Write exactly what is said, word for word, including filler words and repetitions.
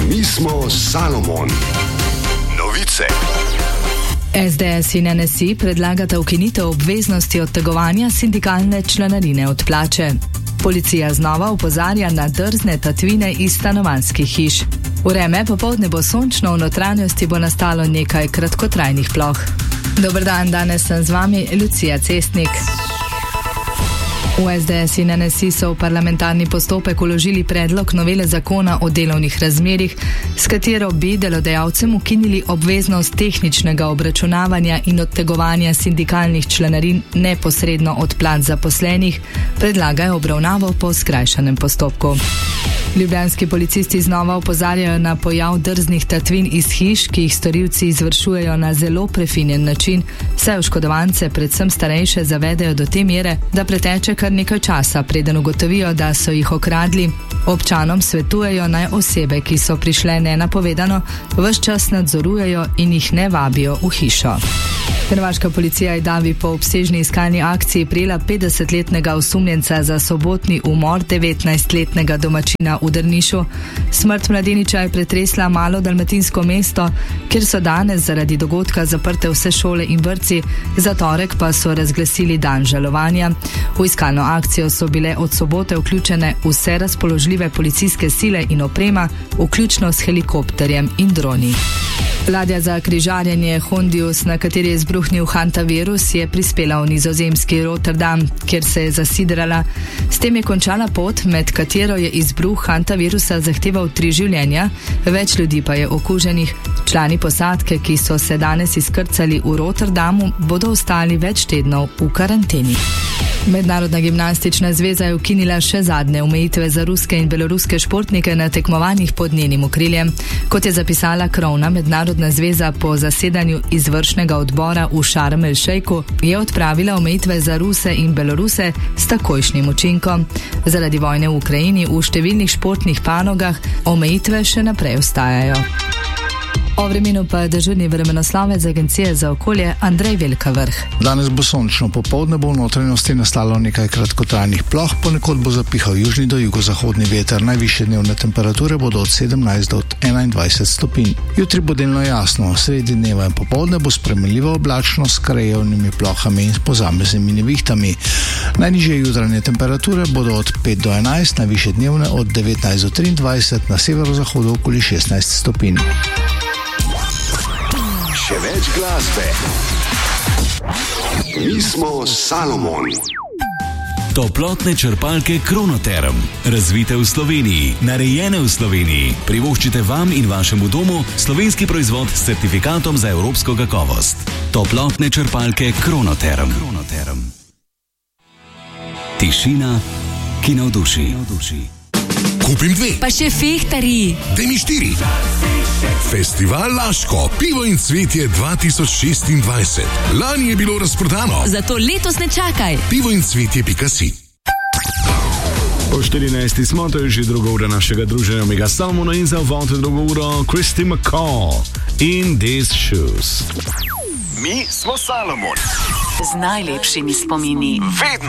Mi smo Salomon. Novice. S D S in N S I predlagata ukinitev obveznosti odtegovanja sindikalne članarine od plače. Policija znova opozarja na drzne tatvine iz stanovanjskih hiš. Vreme popoldne bo sončno, v notranjosti bo nastalo nekaj kratkotrajnih ploh. Dober dan, danes sem z vami Lucija Cestnik. V S D S in N S I so v parlamentarni postopek vložili predlog novele zakona o delovnih razmerjih, s katero bi delodajalcem ukinili obveznost tehničnega obračunavanja in odtegovanja sindikalnih članarin neposredno od plač zaposlenih, predlagajo obravnavo po skrajšanem postopku. Ljubljanski policisti znova opozarjajo na pojav drznih tatvin iz hiš, ki jih storilci izvršujejo na zelo prefinjen način, saj oškodovance, predvsem starejše, zavedajo do te mere, da preteče kar nekaj časa, preden ugotovijo, da so jih okradli. Občanom svetujejo, naj osebe, ki so prišle nenapovedano, ves čas nadzorujejo in jih ne vabijo v hišo. Hrvaška policija je davi po obsežni iskalni akciji prijela petdesetletnega osumljenca za sobotni umor devetnajstletnega domačina v Drnišu. Smrt mladeniča je pretresla malo dalmatinsko mesto, kjer so danes zaradi dogodka zaprte vse šole in vrtci, za torek pa so razglasili dan žalovanja. V iskalno akcijo so bile od sobote vključene vse razpoložljive policijske sile in oprema, vključno s helikopterjem in droni. Ladja za križarjenje Hondius, na kateri je izbruhnil hantavirus, je prispela v nizozemski Rotterdam, kjer se je zasidrala. S tem je končala pot, med katero je izbruh hantavirusa zahteval tri življenja, več ljudi pa je okuženih. Člani posadke, ki so se danes izkrcali v Rotterdamu, bodo ostali več tednov v karanteni. Mednarodna gimnastična zveza je ukinila še zadnje omejitve za ruske in beloruske športnike na tekmovanjih pod njenim okriljem. Kot je zapisala krovna mednarodna zveza po zasedanju izvršnega odbora v Šarm el Šejku, je odpravila omejitve za Ruse in Beloruse s takojšnjim učinkom. Zaradi vojne v Ukrajini v številnih športnih panogah omejitve še naprej ostajajo. O vremenu pa je dežurni vremenoslovec Agencije za okolje Andrej Velkavrh. Danes bo sončno, popoldne bo v notranjosti nastalo nekaj kratkotrajnih ploh, ponekod bo zapihal južni do jugozahodni veter, najvišje dnevne temperature bodo od sedemnajst do enaindvajset stopinj. Jutri bo delno jasno, sredi dneva in popoldne bo spremenljivo oblačno s krajevnimi plohami in posameznimi nevihtami. Najnižje jutranje temperature bodo od pet do enajst, najvišje dnevne od devetnajst do triindvajset, na severozahodu okoli šestnajst stopinj. Še več glasbe. Mi smo Salomon. Toplotne črpalke Kronoterm. Razvite v Sloveniji, narejene v Sloveniji. Privoščite vam in vašemu domu slovenski proizvod s certifikatom za evropsko kakovost. Toplotne črpalke Kronoterm. Kronoterm. Tišina, ki navduši. Kupim dve. Pa še fehtari. Daj mi štiri. Festival Laško, pivo in cvetje dva tisoč šestindvajset. Lani je bilo razprodano. Zato letos ne čakaj. pivo in cvetje pika si. Po štirinajsti smo, to je že druga ura našega druženja Mega Salmona in za uvod drugo uro Christy McCall in These Shoes. Mi smo Salomon. Z najlepšimi spomini. Vedno.